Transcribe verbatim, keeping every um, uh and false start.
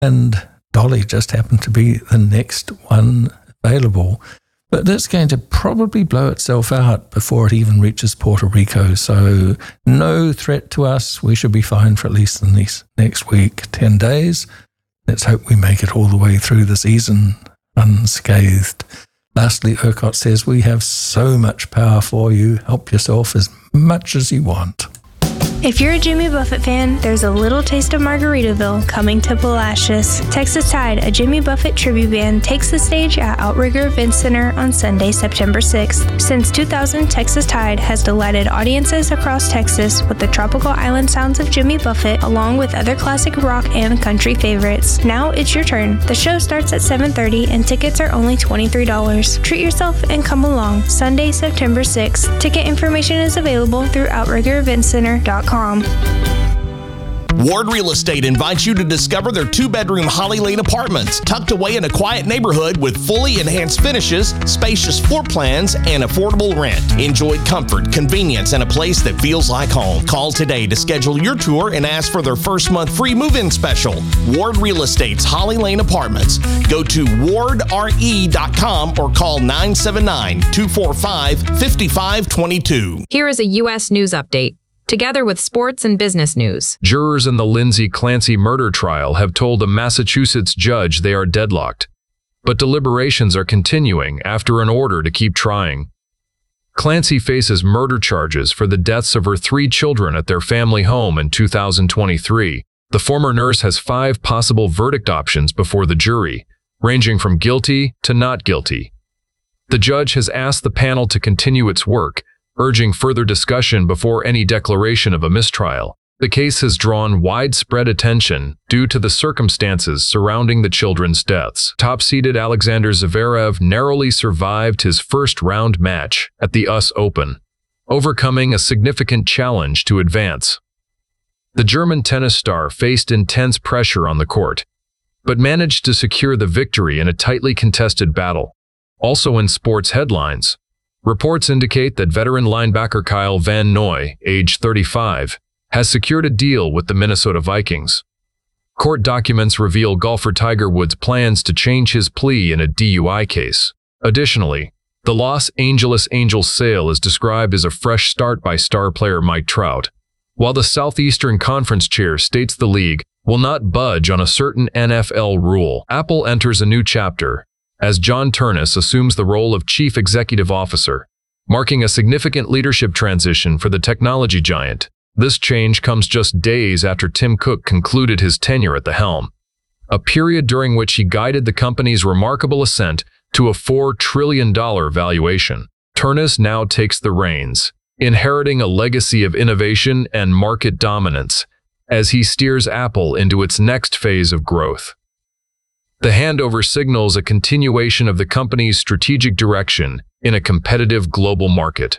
and Dolly just happened to be the next one available. But that's going to probably blow itself out before it even reaches Puerto Rico. So no threat to us. We should be fine for at least the next, next week, ten days. Let's hope we make it all the way through the season unscathed. Lastly, ERCOT says, we have so much power for you. Help yourself as much as you want. If you're a Jimmy Buffett fan, there's a little taste of Margaritaville coming to Palacios. Texas Tide, a Jimmy Buffett tribute band, takes the stage at Outrigger Event Center on Sunday, September sixth. Since two thousand, Texas Tide has delighted audiences across Texas with the tropical island sounds of Jimmy Buffett, along with other classic rock and country favorites. Now it's your turn. The show starts at seven thirty and tickets are only twenty-three dollars. Treat yourself and come along. Sunday, September sixth. Ticket information is available through outrigger event center dot com. Ward Real Estate invites you to discover their two-bedroom Holly Lane apartments, tucked away in a quiet neighborhood with fully enhanced finishes, spacious floor plans, and affordable rent. Enjoy comfort, convenience, and a place that feels like home. Call today to schedule your tour and ask for their first month free move-in special. Ward Real Estate's Holly Lane Apartments. Go to ward r e dot com or call nine seven nine, two four five, five five two two. Here is a U S news update, together with sports and business news. Jurors in the Lindsay Clancy murder trial have told a Massachusetts judge they are deadlocked, but deliberations are continuing after an order to keep trying. Clancy faces murder charges for the deaths of her three children at their family home in two thousand twenty-three. The former nurse has five possible verdict options before the jury, ranging from guilty to not guilty. The judge has asked the panel to continue its work, urging further discussion before any declaration of a mistrial. The case has drawn widespread attention due to the circumstances surrounding the children's deaths. Top-seeded Alexander Zverev narrowly survived his first-round match at the U S Open, overcoming a significant challenge to advance. The German tennis star faced intense pressure on the court, but managed to secure the victory in a tightly contested battle. Also in sports headlines, reports indicate that veteran linebacker Kyle Van Noy, age thirty-five, has secured a deal with the Minnesota Vikings. Court documents reveal golfer Tiger Woods' plans to change his plea in a D U I case. Additionally, the Los Angeles Angels sale is described as a fresh start by star player Mike Trout, while the Southeastern Conference chair states the league will not budge on a certain N F L rule. Apple enters a new chapter as John Ternus assumes the role of Chief Executive Officer, marking a significant leadership transition for the technology giant. This change comes just days after Tim Cook concluded his tenure at the helm, a period during which he guided the company's remarkable ascent to a four trillion dollars valuation. Ternus now takes the reins, inheriting a legacy of innovation and market dominance as he steers Apple into its next phase of growth. The handover signals a continuation of the company's strategic direction in a competitive global market.